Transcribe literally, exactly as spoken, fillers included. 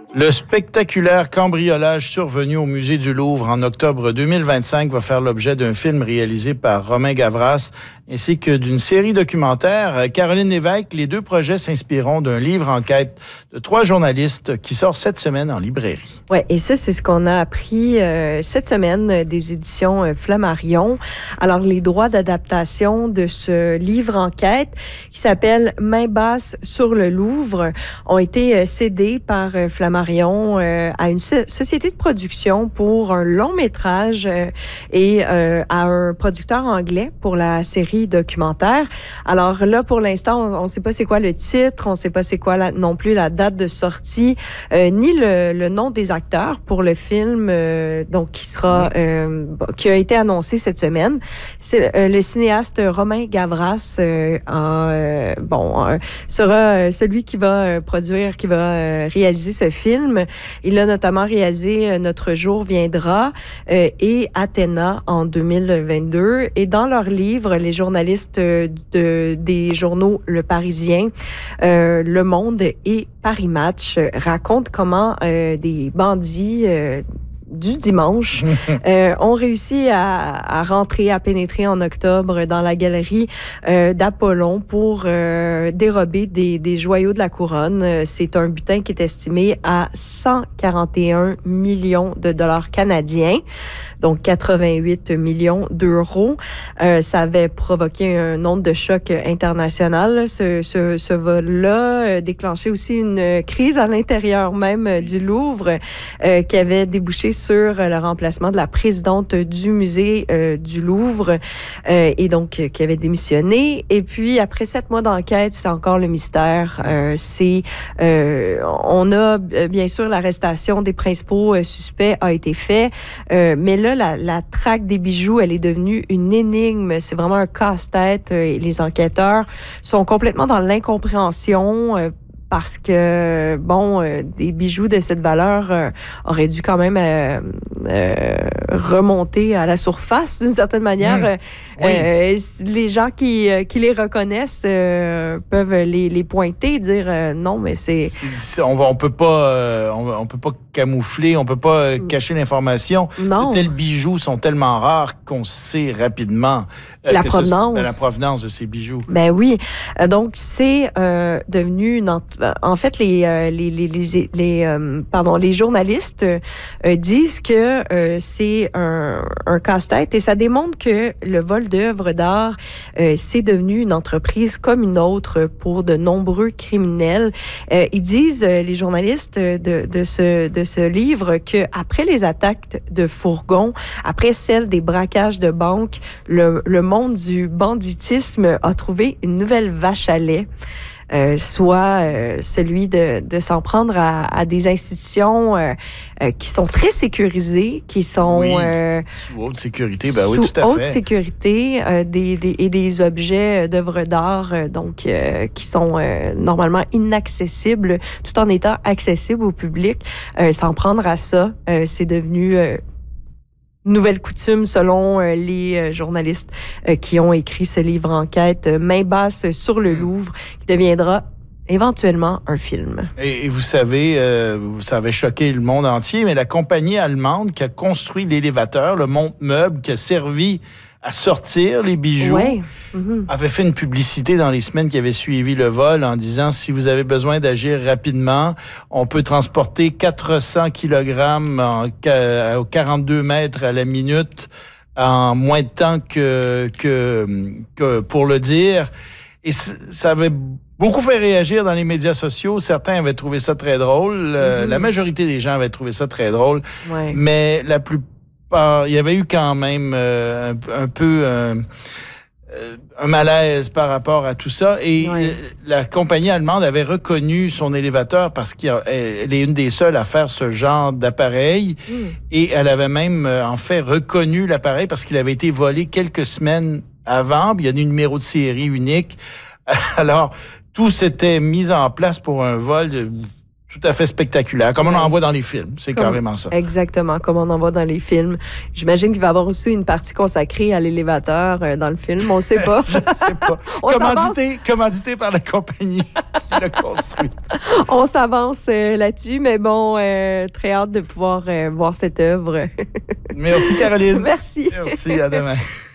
Le spectaculaire cambriolage survenu au Musée du Louvre en octobre deux mille vingt-cinq va faire l'objet d'un film réalisé par Romain Gavras ainsi que d'une série documentaire. Caroline Lévesque, les deux projets s'inspireront d'un livre-enquête de trois journalistes qui sort cette semaine en librairie. Oui, et ça, c'est ce qu'on a appris euh, cette semaine euh, des éditions euh, Flammarion. Alors, les droits d'adaptation de ce livre-enquête qui s'appelle « Main basse sur le Louvre » ont été euh, cédés par euh, Flammarion euh, à une so- société de production pour un long métrage euh, et euh, à un producteur anglais pour la série documentaire. Alors là, pour l'instant, on ne sait pas c'est quoi le titre, on ne sait pas c'est quoi la, non plus la date de sortie, euh, ni le, le nom des acteurs pour le film euh, donc qui sera euh, qui a été annoncé cette semaine. C'est euh, le cinéaste Romain Gavras euh, a, euh, bon euh, sera euh, celui qui va euh, produire, qui va euh, réaliser ce film. Il a notamment réalisé euh, Notre jour viendra euh, et Athéna en deux mille vingt-deux. Et dans leur livre, les journalistes de, des journaux Le Parisien, euh, Le Monde et Paris Match euh, racontent comment euh, des bandits euh, du dimanche euh, ont réussi à, à rentrer, à pénétrer en octobre dans la galerie euh, d'Apollon pour euh, dérober des, des joyaux de la couronne. C'est un butin qui est estimé à cent quarante et un millions de dollars canadiens, donc quatre-vingt-huit millions d'euros. Euh, ça avait provoqué un onde de choc international. Ce, ce, ce vol-là a déclenché aussi une crise à l'intérieur même du Louvre euh, qui avait débouché sur le remplacement de la présidente du musée euh, du Louvre euh, et donc euh, qui avait démissionné. Et puis, après sept mois d'enquête, c'est encore le mystère. Euh, c'est, euh, on a euh, bien sûr l'arrestation des principaux euh, suspects a été faite, euh, mais là, la, la traque des bijoux, elle est devenue une énigme. C'est vraiment un casse-tête. Euh, et les enquêteurs sont complètement dans l'incompréhension. Euh, parce que, bon, euh, des bijoux de cette valeur euh, auraient dû quand même euh, euh, remonter à la surface d'une certaine manière. Mmh. Oui. Euh, les gens qui, qui les reconnaissent euh, peuvent les, les pointer, dire euh, non, mais c'est... c'est on, on peut pas, euh, on, on peut pas camoufler, on peut pas euh, cacher l'information. Non. De tels bijoux sont tellement rares qu'on sait rapidement euh, la que provenance. Ce, la provenance de ces bijoux. Ben oui. Donc, c'est euh, devenu une... Ent- En fait, les euh, les les les, les euh, pardon les journalistes euh, disent que euh, c'est un, un casse-tête et ça démontre que le vol d'œuvres d'art euh, c'est devenu une entreprise comme une autre pour de nombreux criminels. Euh, ils disent euh, les journalistes de de ce de ce livre que après les attaques de fourgons, après celles des braquages de banques, le le monde du banditisme a trouvé une nouvelle vache à lait. Euh, soit euh, celui de, de s'en prendre à, à des institutions euh, euh, qui sont très sécurisées, qui sont... Oui, euh, sous haute sécurité, ben oui, tout à fait. Sous haute sécurité euh, des, des, et des objets d'œuvres d'art euh, donc euh, qui sont euh, normalement inaccessibles, tout en étant accessibles au public. Euh, s'en prendre à ça, euh, c'est devenu... Euh, nouvelle coutume selon euh, les euh, journalistes euh, qui ont écrit ce livre enquête euh, Main basse sur le Louvre qui deviendra éventuellement un film. Et, et vous savez, euh, ça avait choqué le monde entier, mais la compagnie allemande qui a construit l'élévateur, le monte-meuble, qui a servi à sortir les bijoux, ouais. mm-hmm. avait fait une publicité dans les semaines qui avaient suivi le vol en disant si vous avez besoin d'agir rapidement, on peut transporter quatre cents kilogrammes en quarante-deux mètres à la minute en moins de temps que, que, que pour le dire. Et ça avait beaucoup fait réagir dans les médias sociaux. Certains avaient trouvé ça très drôle. Mm-hmm. La majorité des gens avaient trouvé ça très drôle. Ouais. Mais la plupart il y avait eu quand même euh, un, un peu euh, un malaise par rapport à tout ça. Et oui. la compagnie allemande avait reconnu son élévateur parce qu'elle est une des seules à faire ce genre d'appareil. Mm. Et elle avait même, en fait, reconnu l'appareil parce qu'il avait été volé quelques semaines avant. Il y a des numéros de série unique. Alors, tout s'était mis en place pour un vol de tout à fait spectaculaire, comme on en voit dans les films. C'est comme, carrément ça. Exactement, comme on en voit dans les films. J'imagine qu'il va y avoir aussi une partie consacrée à l'élévateur euh, dans le film. On ne sait pas. Je ne sais pas. commandité, commandité par la compagnie qui l'a construit. On s'avance euh, là-dessus, mais bon, euh, très hâte de pouvoir euh, voir cette œuvre. Merci, Caroline. Merci. Merci, à demain.